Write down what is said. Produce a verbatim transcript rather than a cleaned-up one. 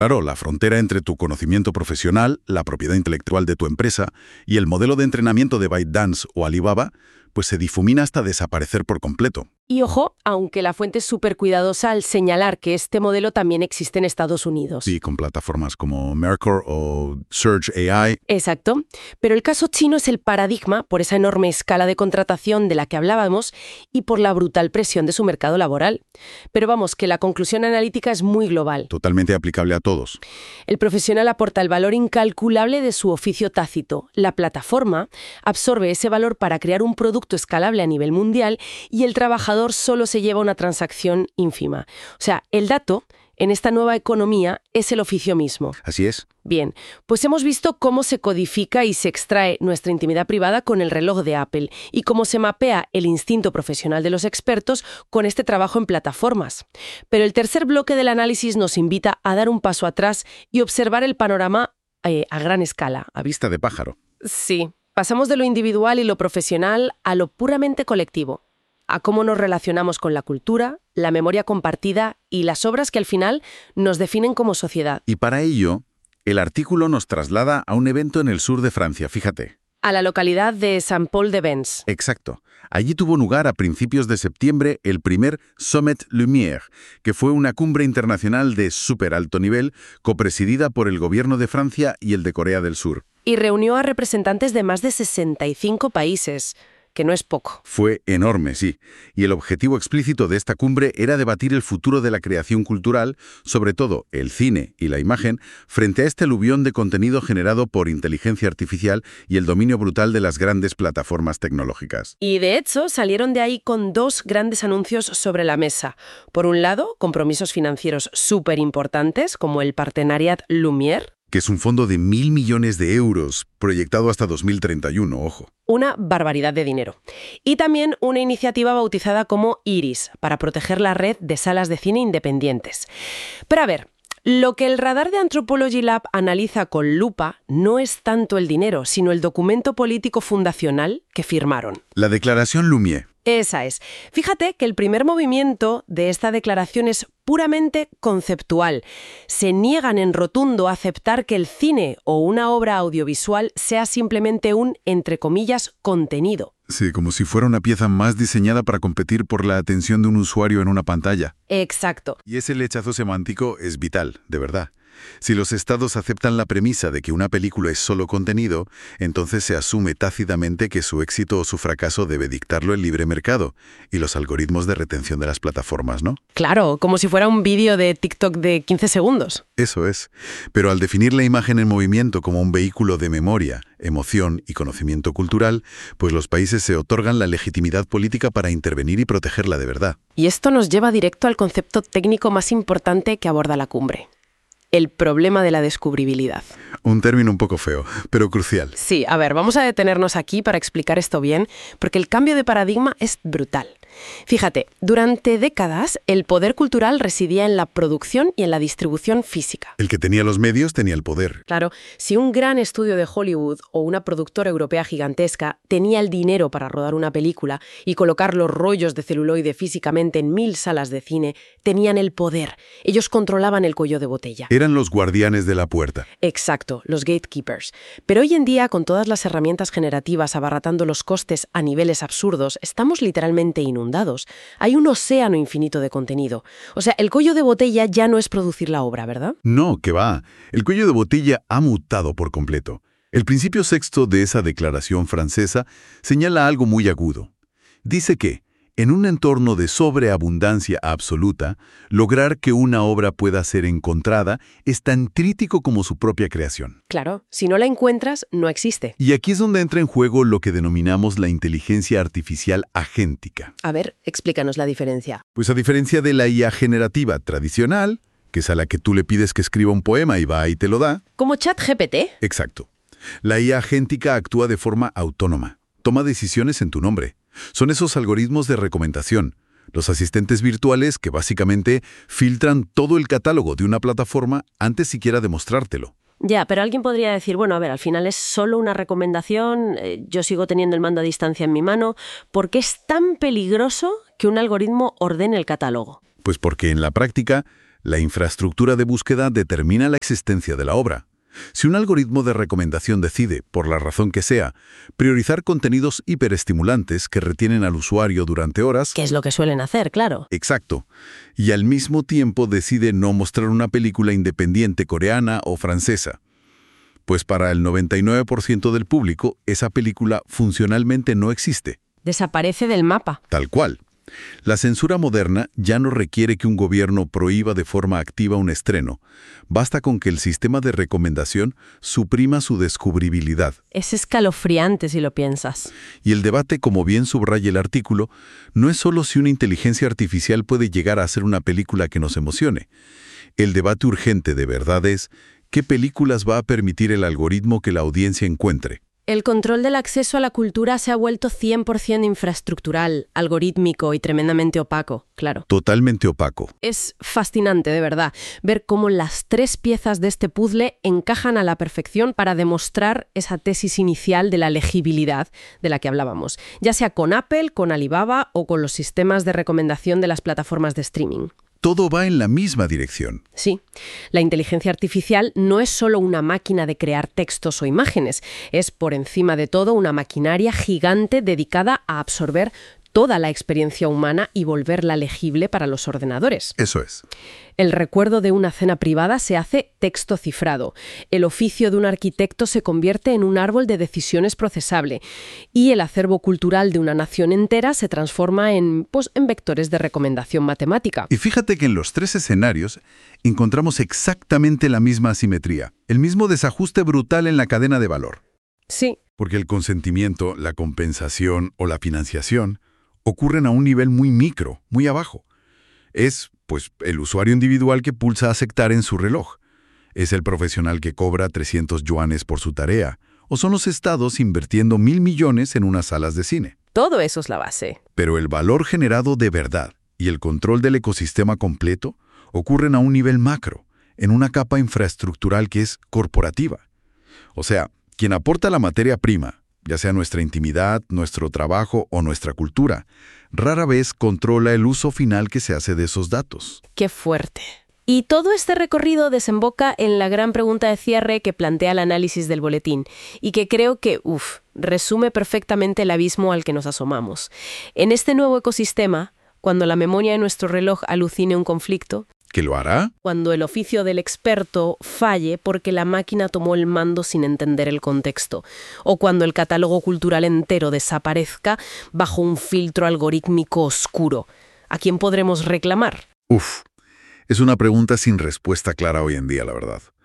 Claro, la frontera entre tu conocimiento profesional, la propiedad intelectual de tu empresa y el modelo de entrenamiento de ByteDance o Alibaba, pues se difumina hasta desaparecer por completo. Y ojo, aunque la fuente es súper cuidadosa al señalar que este modelo también existe en Estados Unidos. Sí, con plataformas como Mercor o Surge A I. Exacto. Pero el caso chino es el paradigma por esa enorme escala de contratación de la que hablábamos y por la brutal presión de su mercado laboral. Pero vamos, que la conclusión analítica es muy global. Totalmente aplicable a todos. El profesional aporta el valor incalculable de su oficio tácito. La plataforma absorbe ese valor para crear un producto escalable a nivel mundial y el trabajador solo se lleva una transacción ínfima. O sea, el dato en esta nueva economía es el oficio mismo. Así es. Bien, pues hemos visto cómo se codifica y se extrae nuestra intimidad privada con el reloj de Apple y cómo se mapea el instinto profesional de los expertos con este trabajo en plataformas. Pero el tercer bloque del análisis nos invita a dar un paso atrás y observar el panorama eh, a gran escala. A vista de pájaro. Sí, pasamos de lo individual y lo profesional a lo puramente colectivo, a cómo nos relacionamos con la cultura, la memoria compartida y las obras que al final nos definen como sociedad. Y para ello, el artículo nos traslada a un evento en el sur de Francia, fíjate. A la localidad de Saint-Paul-de-Vence. Exacto. Allí tuvo lugar a principios de septiembre el primer Sommet Lumière, que fue una cumbre internacional de súper alto nivel, copresidida por el gobierno de Francia y el de Corea del Sur. Y reunió a representantes de más de sesenta y cinco países. Que no es poco. Fue enorme, sí. Y el objetivo explícito de esta cumbre era debatir el futuro de la creación cultural, sobre todo el cine y la imagen, frente a este aluvión de contenido generado por inteligencia artificial y el dominio brutal de las grandes plataformas tecnológicas. Y de hecho, salieron de ahí con dos grandes anuncios sobre la mesa. Por un lado, compromisos financieros súper importantes, como el Partenariat Lumière, que es un fondo de mil millones de euros, proyectado hasta dos mil treinta y uno, ojo. Una barbaridad de dinero. Y también una iniciativa bautizada como IRIS, para proteger la red de salas de cine independientes. Pero a ver, lo que el radar de Anthropology Lab analiza con lupa no es tanto el dinero, sino el documento político fundacional que firmaron. La Declaración Lumière. Esa es. Fíjate que el primer movimiento de esta declaración es puramente conceptual. Se niegan en rotundo a aceptar que el cine o una obra audiovisual sea simplemente un, entre comillas, contenido. Sí, como si fuera una pieza más diseñada para competir por la atención de un usuario en una pantalla. Exacto. Y ese lechazo semántico es vital, de verdad. Si los estados aceptan la premisa de que una película es solo contenido, entonces se asume tácitamente que su éxito o su fracaso debe dictarlo el libre mercado y los algoritmos de retención de las plataformas, ¿no? Claro, como si fuera un vídeo de TikTok de quince segundos. Eso es. Pero al definir la imagen en movimiento como un vehículo de memoria, emoción y conocimiento cultural, pues los países se otorgan la legitimidad política para intervenir y protegerla de verdad. Y esto nos lleva directo al concepto técnico más importante que aborda la cumbre. El problema de la descubribilidad. Un término un poco feo, pero crucial. Sí, a ver, vamos a detenernos aquí para explicar esto bien, porque el cambio de paradigma es brutal. Fíjate, durante décadas el poder cultural residía en la producción y en la distribución física. El que tenía los medios tenía el poder. Claro, si un gran estudio de Hollywood o una productora europea gigantesca tenía el dinero para rodar una película y colocar los rollos de celuloide físicamente en mil salas de cine, tenían el poder. Ellos controlaban el cuello de botella. Eran los guardianes de la puerta. Exacto, los gatekeepers. Pero hoy en día, con todas las herramientas generativas abaratando los costes a niveles absurdos, estamos literalmente inundados. Hay un océano infinito de contenido. O sea, el cuello de botella ya no es producir la obra, ¿verdad? No, que va. El cuello de botella ha mutado por completo. El principio sexto de esa declaración francesa señala algo muy agudo. Dice que, en un entorno de sobreabundancia absoluta, lograr que una obra pueda ser encontrada es tan crítico como su propia creación. Claro, si no la encuentras, no existe. Y aquí es donde entra en juego lo que denominamos la inteligencia artificial agéntica. A ver, explícanos la diferencia. Pues a diferencia de la I A generativa tradicional, que es a la que tú le pides que escriba un poema y va y te lo da. ¿Como ChatGPT? Exacto. La I A agéntica actúa de forma autónoma. Toma decisiones en tu nombre. Son esos algoritmos de recomendación, los asistentes virtuales que básicamente filtran todo el catálogo de una plataforma antes siquiera de mostrártelo. Ya, pero alguien podría decir, bueno, a ver, al final es solo una recomendación, eh, yo sigo teniendo el mando a distancia en mi mano, ¿por qué es tan peligroso que un algoritmo ordene el catálogo? Pues porque en la práctica, La infraestructura de búsqueda determina la existencia de la obra. Si un algoritmo de recomendación decide, por la razón que sea, priorizar contenidos hiperestimulantes que retienen al usuario durante horas... ¿Qué es lo que suelen hacer, claro? Exacto. Y al mismo tiempo decide no mostrar una película independiente coreana o francesa. Pues para el noventa y nueve por ciento del público, esa película funcionalmente no existe. Desaparece del mapa. Tal cual. La censura moderna ya no requiere que un gobierno prohíba de forma activa un estreno. Basta con que el sistema de recomendación suprima su descubribilidad. Es escalofriante si lo piensas. Y el debate, como bien subraya el artículo, no es solo si una inteligencia artificial puede llegar a hacer una película que nos emocione. El debate urgente de verdad es, ¿qué películas va a permitir el algoritmo que la audiencia encuentre? El control del acceso a la cultura se ha vuelto cien por ciento infraestructural, algorítmico y tremendamente opaco, claro. Totalmente opaco. Es fascinante, de verdad, ver cómo las tres piezas de este puzzle encajan a la perfección para demostrar esa tesis inicial de la legibilidad de la que hablábamos, ya sea con Apple, con Alibaba o con los sistemas de recomendación de las plataformas de streaming. Todo va en la misma dirección. Sí, la inteligencia artificial no es solo una máquina de crear textos o imágenes, es por encima de todo una maquinaria gigante dedicada a absorber toda la experiencia humana y volverla legible para los ordenadores. Eso es. El recuerdo de una cena privada se hace texto cifrado. El oficio de un arquitecto se convierte en un árbol de decisiones procesable. Y el acervo cultural de una nación entera se transforma en, pues, en vectores de recomendación matemática. Y fíjate que en los tres escenarios encontramos exactamente la misma asimetría, el mismo desajuste brutal en la cadena de valor. Sí. Porque el consentimiento, la compensación o la financiación ocurren a un nivel muy micro, muy abajo. Es, pues, el usuario individual que pulsa aceptar en su reloj. Es el profesional que cobra trescientos yuanes por su tarea. O son los estados invirtiendo mil millones en unas salas de cine. Todo eso es la base. Pero el valor generado de verdad y el control del ecosistema completo ocurren a un nivel macro, en una capa infraestructural que es corporativa. O sea, quien aporta la materia prima, ya sea nuestra intimidad, nuestro trabajo o nuestra cultura, rara vez controla el uso final que se hace de esos datos. ¡Qué fuerte! Y todo este recorrido desemboca en la gran pregunta de cierre que plantea el análisis del boletín y que creo que, uff, resume perfectamente el abismo al que nos asomamos. En este nuevo ecosistema, cuando la memoria de nuestro reloj alucine un conflicto, ¿qué lo hará? Cuando el oficio del experto falle porque la máquina tomó el mando sin entender el contexto, o cuando el catálogo cultural entero desaparezca bajo un filtro algorítmico oscuro, ¿a quién podremos reclamar? Uf, es una pregunta sin respuesta clara hoy en día, la verdad.